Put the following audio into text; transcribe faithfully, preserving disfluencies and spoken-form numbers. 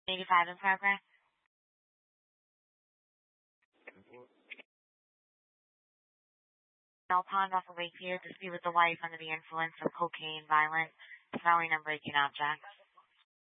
eighty-five in progress. Pond off of Wakefield, dispute with the wife under the influence of cocaine, violence, smelling and breaking objects.